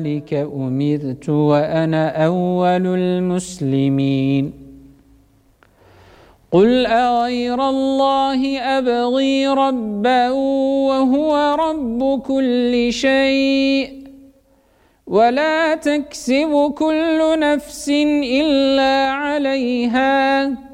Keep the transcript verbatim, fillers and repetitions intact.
ذلك أمرت وأنا أول المسلمين قل أغير الله أبغي ربا وهو رب كل شيء ولا تكسب كل نفس إلا عليها